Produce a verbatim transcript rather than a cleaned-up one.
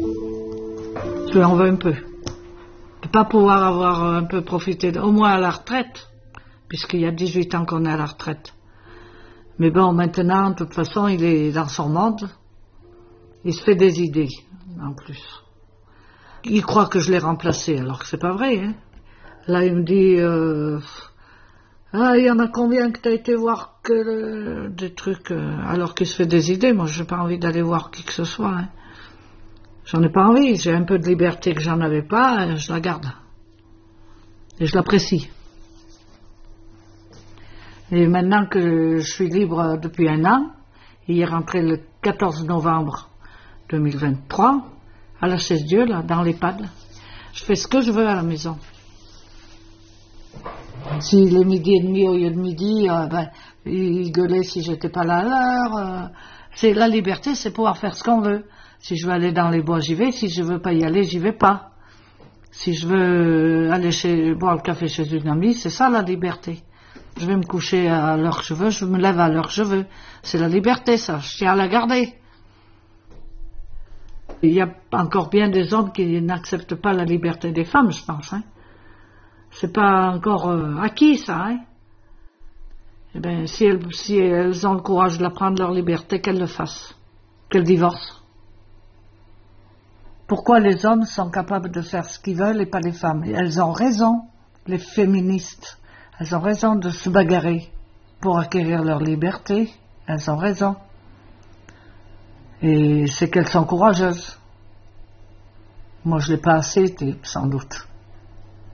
Je lui en veux un peu. De ne pas pouvoir avoir un peu profité, de, au moins à la retraite, puisqu'il y a dix-huit ans qu'on est à la retraite. Mais bon, maintenant, de toute façon, il est dans son monde. Il se fait des idées, en plus. Il croit que je l'ai remplacé, alors que c'est pas vrai. Hein. Là, il me dit... Euh, ah, il y en a combien que tu as été voir que le, des trucs... Euh, alors qu'il se fait des idées. Moi, j'ai pas envie d'aller voir qui que ce soit. Hein. J'en ai pas envie. J'ai un peu de liberté que j'en avais pas. Je la garde. Et je l'apprécie. Et maintenant que je suis libre depuis un an, il est rentré le quatorze novembre deux mille vingt-trois, à la Chaise-Dieu, là, dans l'EHPAD. Je fais ce que je veux à la maison. S'il est midi et demi au lieu de midi, euh, ben, il gueulait si j'étais pas là à l'heure. Euh, c'est la liberté, c'est pouvoir faire ce qu'on veut. Si je veux aller dans les bois, j'y vais. Si je veux pas y aller, j'y vais pas. Si je veux aller chez, boire le café chez une amie, c'est ça la liberté. Je vais me coucher à l'heure que je veux, je me lève à l'heure que je veux. C'est la liberté, ça. Je tiens à la garder. Il y a encore bien des hommes qui n'acceptent pas la liberté des femmes, je pense. Hein. C'est pas encore euh, acquis, ça. Hein. Eh bien, si elles, si elles ont le courage de la prendre, leur liberté, qu'elles le fassent. Qu'elles divorcent. Pourquoi les hommes sont capables de faire ce qu'ils veulent et pas les femmes? Et elles ont raison, les féministes. Elles ont raison de se bagarrer pour acquérir leur liberté. Elles ont raison. Et c'est qu'elles sont courageuses. Moi, je l'ai pas assez été, sans doute.